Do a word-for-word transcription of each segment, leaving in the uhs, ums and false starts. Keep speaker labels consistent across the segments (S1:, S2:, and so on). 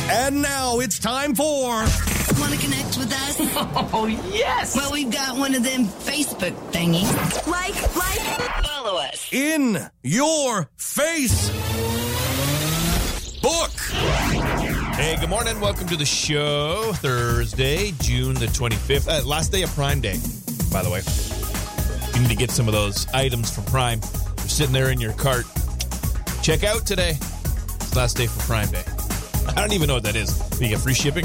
S1: And now it's time for...
S2: Want to connect with us?
S3: Oh, yes!
S2: Well, we've got one of them Facebook thingies. Like, like, follow us.
S1: In Your Face Book.
S4: Hey, good morning. Welcome to the show. Thursday, June the twenty-fifth. Uh, last day of Prime Day, by the way. You need to get some of those items from Prime. They're sitting there in your cart. Check out today. It's last day for Prime Day. I don't even know what that is. Do you get free shipping?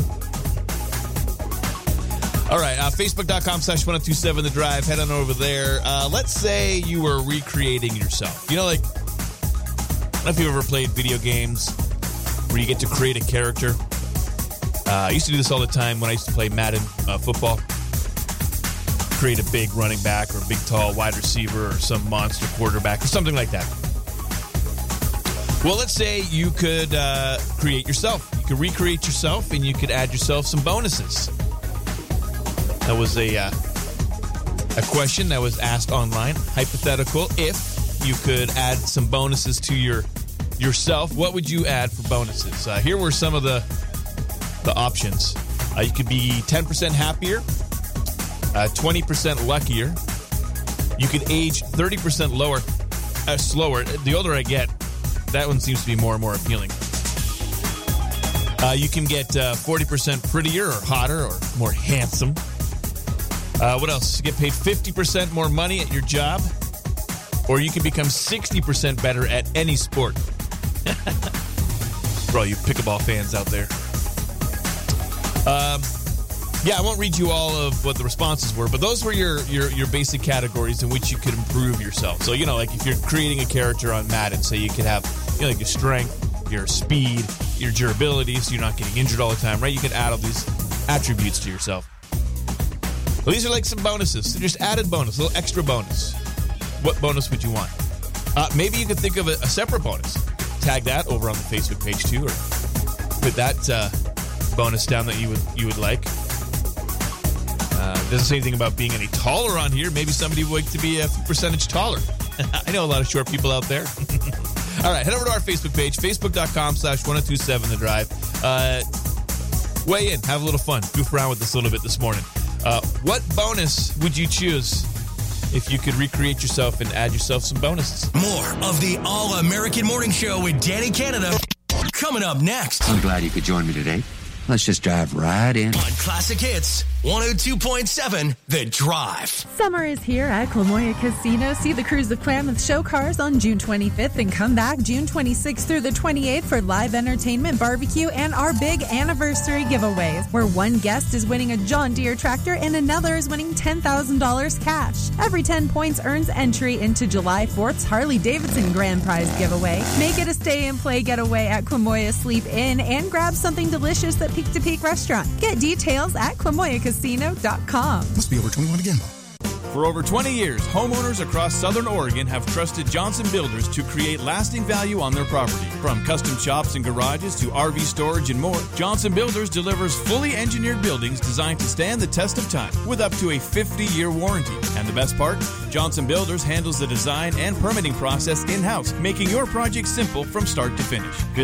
S4: All right, uh, Facebook.com slash 1027 The Drive. Head on over there. Uh, let's say you were recreating yourself. You know, like, I don't know if you've ever played video games where you get to create a character. Uh, I used to do this all the time when I used to play Madden uh, football. Create a big running back or a big, tall wide receiver or some monster quarterback or something like that. Well, let's say you could uh, create yourself. You could recreate yourself and you could add yourself some bonuses. That was a uh, a question that was asked online. Hypothetical, if you could add some bonuses to your yourself, what would you add for bonuses? Uh, here were some of the the options. Uh, you could be ten percent happier, uh, twenty percent luckier. You could age thirty percent lower, uh, slower. The older I get, that one seems to be more and more appealing. Uh, you can get uh, forty percent prettier or hotter or more handsome. Uh, what else? You get paid fifty percent more money at your job, or you can become sixty percent better at any sport. For all you pickleball fans out there. Um, yeah, I won't read you all of what the responses were, but those were your, your, your basic categories in which you could improve yourself. So, you know, like if you're creating a character on Madden, say you could have, you know, like your strength, your speed, your durability, so you're not getting injured all the time, right? You can add all these attributes to yourself. Well, these are like some bonuses. So just added bonus, a little extra bonus. What bonus would you want? Uh, maybe you could think of a, a separate bonus. Tag that over on the Facebook page too, or put that uh, bonus down that you would you would like. Uh, doesn't say anything about being any taller on here. Maybe somebody would like to be a few percentage taller. I know a lot of short people out there. All right, head over to our Facebook page, facebook.com slash 1027 The Drive. Uh, weigh in, have a little fun, goof around with this a little bit this morning. Uh, what bonus would you choose if you could recreate yourself and add yourself some bonuses?
S1: More of the All-American Morning Show with Danny Canada coming up next.
S5: I'm glad you could join me today. Let's just drive right in.
S1: On Classic Hits, one oh two point seven The Drive.
S6: Summer is here at Clamoya Casino. See the Cruise of Klamath show cars on June twenty-fifth and come back June twenty-sixth through the twenty-eighth for live entertainment, barbecue, and our big anniversary giveaways, where one guest is winning a John Deere tractor and another is winning ten thousand dollars cash. Every ten points earns entry into July fourth's Harley-Davidson Grand Prize giveaway. Make it a stay-and-play getaway at Clamoya Sleep Inn and grab something delicious at Peak to Peak Restaurant. Get details at clamoya casino dot com.
S7: Must be over twenty-one again.
S8: For over twenty years, homeowners across Southern Oregon have trusted Johnson Builders to create lasting value on their property. From custom shops and garages to R V storage and more, Johnson Builders delivers fully engineered buildings designed to stand the test of time with up to a fifty-year warranty. And the best part? Johnson Builders handles the design and permitting process in-house, making your project simple from start to finish. Visit